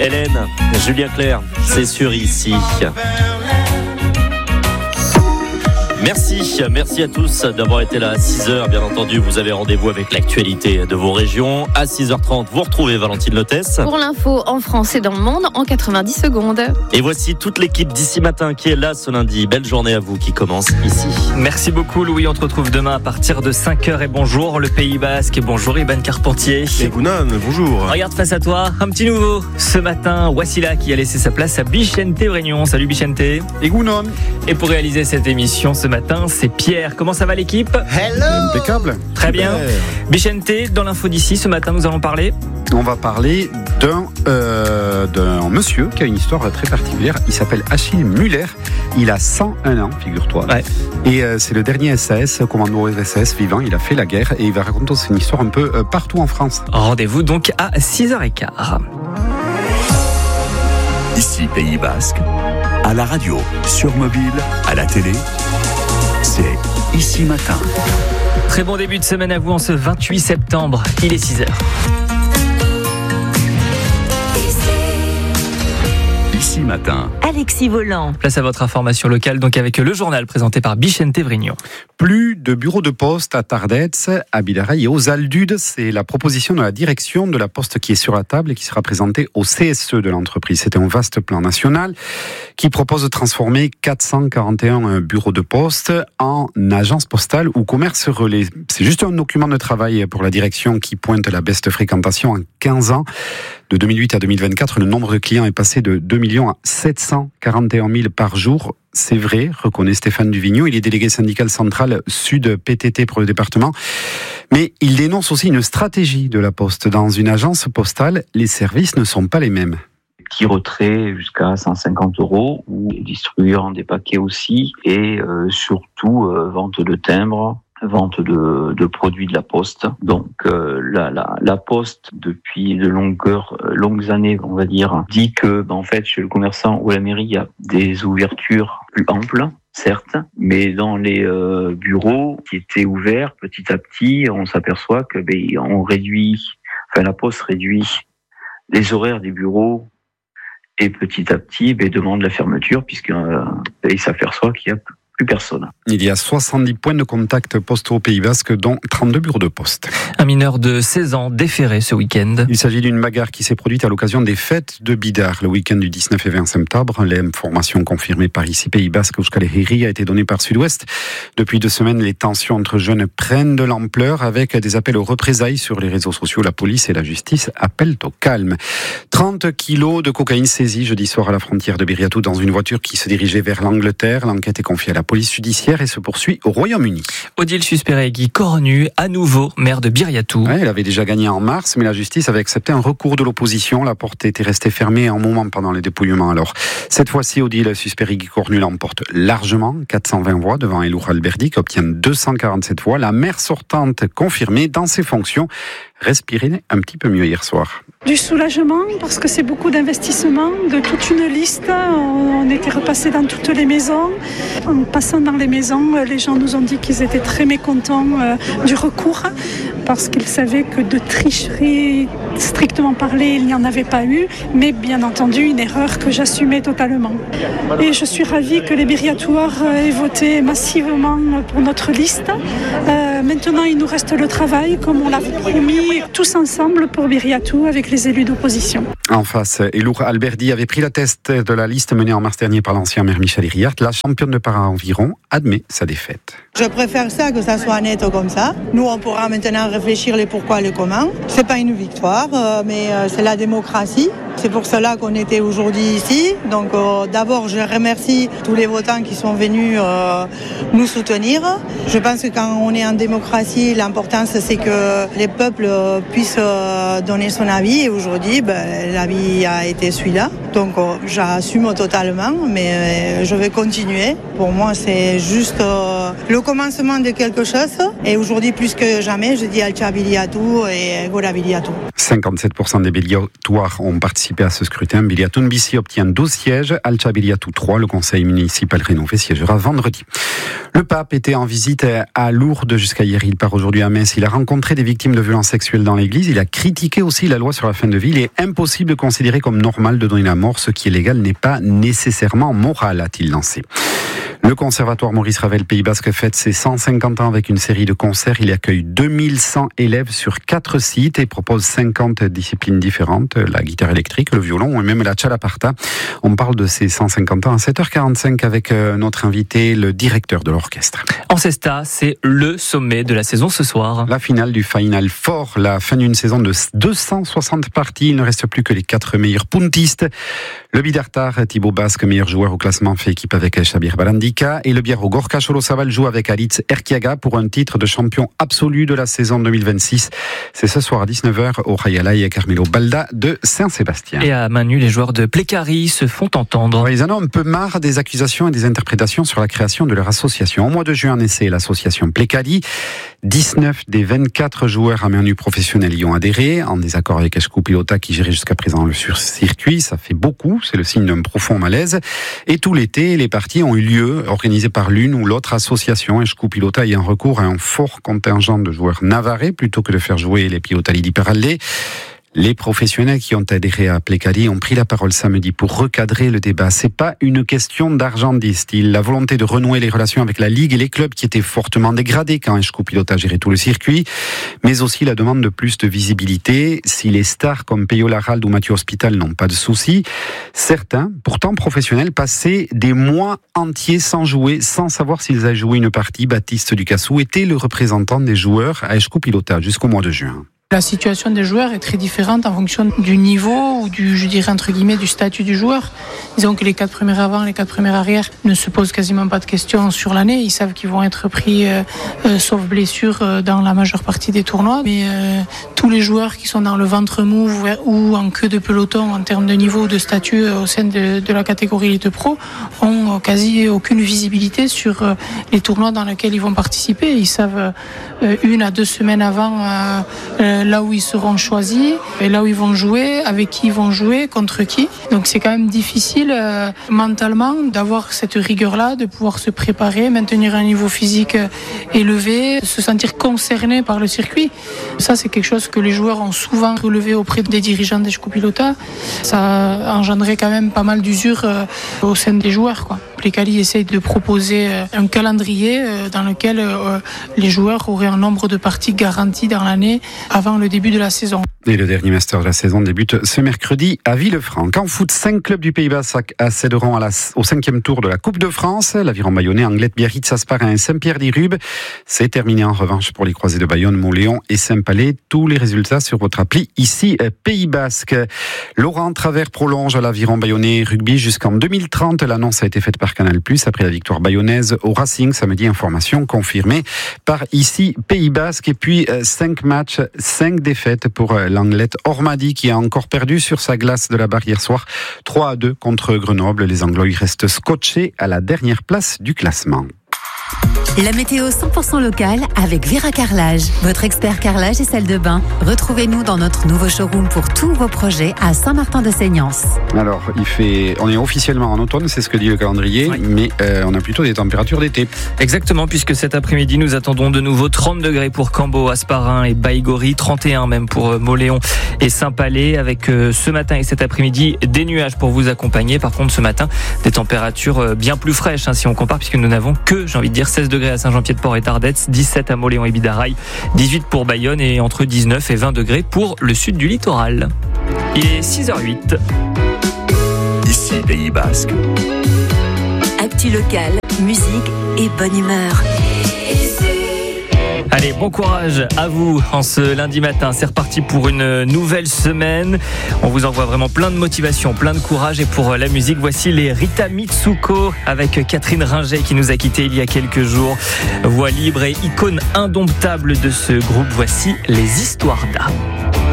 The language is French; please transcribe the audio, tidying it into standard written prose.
Hélène, Julien Clerc, c'est sûr ici. Merci à tous d'avoir été là à 6h. Bien entendu, vous avez rendez-vous avec l'actualité de vos régions. À 6h30, vous retrouvez Valentine Lotès. Pour l'info en France et dans le monde en 90 secondes. Et voici toute l'équipe d'ici matin qui est là ce lundi. Belle journée à vous qui commence ici. Merci beaucoup Louis, on te retrouve demain à partir de 5h et bonjour le Pays Basque et bonjour Iban Carpentier. Et Gounan, bonjour. Regarde face à toi, un petit nouveau. Ce matin, Wassila qui a laissé sa place à Bichente Brignon. Salut Bichente. Et Gounan. Et pour réaliser cette émission ce matin, c'est Pierre. Comment ça va l'équipe ? Hello. Impeccable. Très bien. Bichente, dans l'info d'ici, ce matin nous allons parler. On va parler d'un monsieur qui a une histoire très particulière. Il s'appelle Achille Muller. Il a 101 ans, figure-toi. Ouais. Et c'est le dernier SAS, commando SAS vivant. Il a fait la guerre et il va raconter une histoire un peu partout en France. Rendez-vous donc à 6h15. Ici Pays Basque, à la radio, sur mobile, à la télé, c'est Ici Matin. Très bon début de semaine à vous en ce 28 septembre. Il est 6h. Ici Matin. Alexis Volant. Place à votre information locale, donc avec le journal présenté par Bichente Brignon. Plus de bureaux de poste à Tardets, à Bidaraï et aux Aldudes. C'est la proposition de la direction de la Poste qui est sur la table et qui sera présentée au CSE de l'entreprise. C'est un vaste plan national qui propose de transformer 441 bureaux de poste en agences postales ou commerce relais. C'est juste un document de travail pour la direction qui pointe la baisse de fréquentation en 15 ans. De 2008 à 2024, le nombre de clients est passé de 2 millions à 741 000 par jour. C'est vrai, reconnaît Stéphane Duvigneau, il est délégué syndical central Sud PTT pour le département. Mais il dénonce aussi une stratégie de la Poste. Dans une agence postale, les services ne sont pas les mêmes. Petits retraits jusqu'à 150 € ou distribuant des paquets aussi et surtout vente de timbres, vente de produits de la Poste. Donc la Poste, depuis de longues années, on va dire, dit que en fait chez le commerçant ou la mairie, il y a des ouvertures plus amples, certes, mais dans les bureaux qui étaient ouverts, petit à petit, on s'aperçoit que la Poste réduit les horaires des bureaux et petit à petit demande la fermeture puisqu'il s'aperçoit qu'il y a plus personne. Il y a 70 points de contact postaux au Pays Basque, dont 32 bureaux de poste. Un mineur de 16 ans déféré ce week-end. Il s'agit d'une bagarre qui s'est produite à l'occasion des fêtes de Bidar, le week-end du 19 et 20 septembre. L'information confirmée par ici Pays Basque Euskal Herria a été donnée par Sud-Ouest. Depuis 2 semaines, les tensions entre jeunes prennent de l'ampleur avec des appels aux représailles sur les réseaux sociaux. La police et la justice appellent au calme. 30 kilos de cocaïne saisis jeudi soir à la frontière de Biriatou dans une voiture qui se dirigeait vers l'Angleterre. L'enquête est confiée à la police judiciaire et se poursuit au Royaume-Uni. Odile Susperegui cornu, à nouveau maire de Biriatou. Elle avait déjà gagné en mars, mais la justice avait accepté un recours de l'opposition. La porte était restée fermée un moment pendant les dépouillements. Alors, cette fois-ci, Odile Susperegui cornu l'emporte largement, 420 voix devant Elour Alberdi qui obtient 247 voix. La maire sortante confirmée dans ses fonctions respirait un petit peu mieux hier soir. Du soulagement parce que c'est beaucoup d'investissement, de toute une liste. On était repassé dans toutes les maisons. En passant dans les maisons, les gens nous ont dit qu'ils étaient très mécontents du recours parce qu'ils savaient que de tricherie strictement parlé, il n'y en avait pas eu, mais bien entendu une erreur que j'assumais totalement. Et je suis ravie que les Biriatouars aient voté massivement pour notre liste. Maintenant, il nous reste le travail, comme on l'avait promis, tous ensemble pour Biriatou avec les élus d'opposition. En face, Elour Alberdi avait pris la tête de la liste menée en mars dernier par l'ancien maire Michel Iriart. La championne de para-environ admet sa défaite. Je préfère ça, que ça soit net comme ça. Nous, on pourra maintenant réfléchir les pourquoi, les comment. C'est pas une victoire, mais c'est la démocratie. C'est pour cela qu'on était aujourd'hui ici. Donc d'abord, je remercie tous les votants qui sont venus nous soutenir. Je pense que quand on est en démocratie, l'importance, c'est que les peuples puissent donner son avis. Et aujourd'hui, l'avis a été celui-là. Donc j'assume totalement, mais je vais continuer. Pour moi, c'est juste le commencement de quelque chose. Et aujourd'hui, plus que jamais, je dis Alcha Biriatou et Gola Biriatou. 57% des Biriatouars ont participé participer à ce scrutin. Biliatoun Bissi obtient 12 sièges, Alcha Biliatou 3. Le conseil municipal rénové siégera vendredi. Le pape était en visite à Lourdes jusqu'à hier. Il part aujourd'hui à Metz. Il a rencontré des victimes de violences sexuelles dans l'église. Il a critiqué aussi la loi sur la fin de vie. Il est impossible de considérer comme normal de donner la mort. Ce qui est légal n'est pas nécessairement moral, a-t-il lancé. Le conservatoire Maurice Ravel Pays Basque fête ses 150 ans avec une série de concerts. Il accueille 2100 élèves sur 4 sites et propose 50 disciplines différentes, la guitare électrique, le violon et même la chalaparta. On parle de ces 150 ans à 7h45 avec notre invité, le directeur de l'orchestre. En Cesta, c'est le sommet de la saison ce soir. La finale du Final Four, la fin d'une saison de 260 parties. Il ne reste plus que les 4 meilleurs puntistes. Le Bidartar, Thibaut Basque, meilleur joueur au classement, fait équipe avec Chabir Balandika. Et le Biarro Gorka Solosaval joue avec Alitz Erkiaga pour un titre de champion absolu de la saison 2026. C'est ce soir à 19h au Rayalay et Carmelo Balda de Saint-Sébastien. Et à main nue, les joueurs de Plécari se font entendre. Ils en ont un peu marre des accusations et des interprétations sur la création de leur association. Au mois de juin, naissait l'association Plécari. 19 des 24 joueurs à main nue professionnels y ont adhéré, en désaccord avec Escu Pilota qui gérait jusqu'à présent le circuit. Ça fait beaucoup, c'est le signe d'un profond malaise. Et tout l'été, les parties ont eu lieu, organisées par l'une ou l'autre association. Escu Pilota ayant recours à un fort contingent de joueurs navarrais plutôt que de faire jouer les Pilotali di Peralde. Les professionnels qui ont adhéré à Plécari ont pris la parole samedi pour recadrer le débat. C'est pas une question d'argent, disent-ils. La volonté de renouer les relations avec la Ligue et les clubs qui étaient fortement dégradés quand Escu Pilota gérait tout le circuit, mais aussi la demande de plus de visibilité. Si les stars comme Peyo Laralde ou Mathieu Hospital n'ont pas de soucis, certains, pourtant professionnels, passaient des mois entiers sans jouer, sans savoir s'ils avaient joué une partie. Baptiste Ducassou était le représentant des joueurs à Escu Pilota jusqu'au mois de juin. La situation des joueurs est très différente en fonction du niveau ou je dirais entre guillemets, du statut du joueur. Disons que les 4 premiers avant, les 4 premiers arrière ne se posent quasiment pas de questions sur l'année. Ils savent qu'ils vont être pris, sauf blessure, dans la majeure partie des tournois. Mais tous les joueurs qui sont dans le ventre mou ou en queue de peloton en termes de niveau ou de statut au sein de la catégorie Elite Pro ont quasi aucune visibilité sur les tournois dans lesquels ils vont participer. Ils savent 1 à 2 semaines avant là où ils seront choisis et là où ils vont jouer, avec qui ils vont jouer, contre qui. Donc c'est quand même difficile mentalement d'avoir cette rigueur-là, de pouvoir se préparer, maintenir un niveau physique élevé, se sentir concerné par le circuit. Ça, c'est quelque chose que les joueurs ont souvent relevé auprès des dirigeants d'Escu Pilota. Ça a engendré quand même pas mal d'usure au sein des joueurs, quoi. Plécari essaye de proposer un calendrier dans lequel les joueurs auraient un nombre de parties garanties dans l'année avant le début de la saison. Et le dernier Master de la saison débute ce mercredi à Villefranche. En foot, 5 clubs du Pays Basque accéderont au 5e tour de la Coupe de France. L'Aviron Bayonnais, Anglet, Biarritz, Asparin et Saint-Pierre-d'Irube. C'est terminé en revanche pour les Croisés de Bayonne, Montléon et Saint-Palais. Tous les résultats sur votre appli ici, Pays Basque. Laurent Travers prolonge à l'Aviron Bayonnais rugby jusqu'en 2030. L'annonce a été faite par Canal+, après la victoire bayonnaise au Racing. Samedi, information confirmée par ici, Pays Basque. Et puis, 5 matchs, 5 défaites pour l'Anglette Ormadi qui a encore perdu sur sa glace de la barre hier soir. 3-2 contre Grenoble. Les Anglois restent scotchés à la dernière place du classement. La météo 100% locale avec Vera Carrelage, votre expert carrelage et salle de bain. Retrouvez-nous dans notre nouveau showroom pour tous vos projets à Saint-Martin-de-Seignance. Alors, on est officiellement en automne, c'est ce que dit le calendrier, oui. Mais on a plutôt des températures d'été. Exactement, puisque cet après-midi, nous attendons de nouveau 30 degrés pour Cambo, Asparin et Baïgori, 31 même pour Montléon et Saint-Palais, avec ce matin et cet après-midi des nuages pour vous accompagner. Par contre, ce matin, des températures bien plus fraîches, si on compare, puisque nous n'avons que, j'ai envie de dire, 16 degrés à Saint-Jean-Pied-de-Port et Tardets, 17 à Montléon et Bidaraï, 18 pour Bayonne et entre 19 et 20 degrés pour le sud du littoral. Il est 6h08. Ici, Pays Basque. Actu locale, musique et bonne humeur. Allez, bon courage à vous en ce lundi matin. C'est reparti pour une nouvelle semaine. On vous envoie vraiment plein de motivation, plein de courage. Et pour la musique, voici les Rita Mitsuko avec Catherine Ringer qui nous a quittés il y a quelques jours. Voix libre et icône indomptable de ce groupe. Voici les Histoires d'A.